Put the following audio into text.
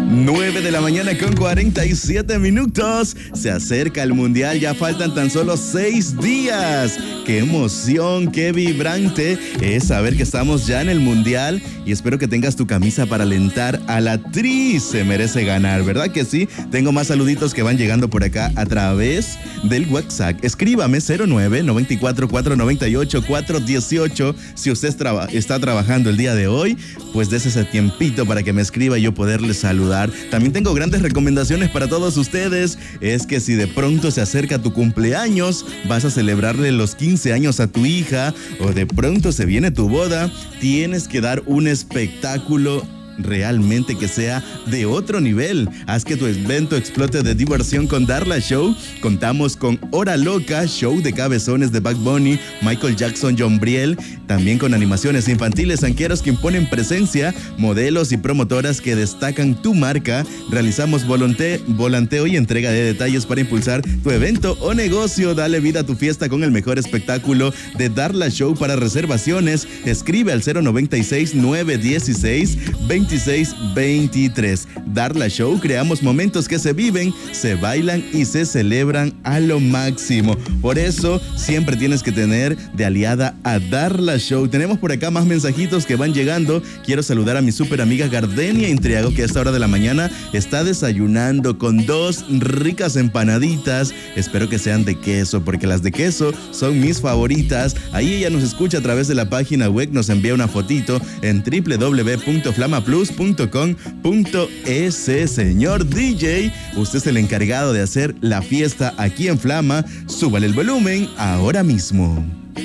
9 de la mañana con 47 minutos. Se acerca el Mundial, ya faltan tan solo 6 días. ¡Qué emoción, qué vibrante es saber que estamos ya en el Mundial! Y espero que tengas tu camisa para alentar a la Tri. Se merece ganar, ¿verdad que sí? Tengo más saluditos que van llegando por acá a través del WhatsApp. Escríbame 09-94-498-418. Si usted está trabajando el día de hoy, pues des ese tiempito para que me escriba y yo poderle saludar. También tengo grandes recomendaciones para todos ustedes. Es que si de pronto se acerca tu cumpleaños, vas a celebrarle los 15 años a tu hija, o de pronto se viene tu boda, tienes que dar un espectáculo realmente que sea de otro nivel. Haz que tu evento explote de diversión con Darla Show. Contamos con Hora Loca, show de cabezones de Bad Bunny, Michael Jackson, John Briel, también con animaciones infantiles, zanqueros que imponen presencia, modelos y promotoras que destacan tu marca. Realizamos volanteo y entrega de detalles para impulsar tu evento o negocio. Dale vida a tu fiesta con el mejor espectáculo de Darla Show. Para reservaciones, escribe al 096-916-2623. Darla Show, creamos momentos que se viven, se bailan y se celebran a lo máximo. Por eso siempre tienes que tener de aliada a Darla Show. Tenemos por acá más mensajitos que van llegando. Quiero saludar a mi súper amiga Gardenia Intriago, que a esta hora de la mañana está desayunando con 2 ricas empanaditas. Espero que sean de queso, porque las de queso son mis favoritas. Ahí ella nos escucha a través de la página web, nos envía una fotito en www.flamaplus.com.es. Señor DJ, usted es el encargado de hacer la fiesta aquí en Flama. Súbale el volumen ahora mismo.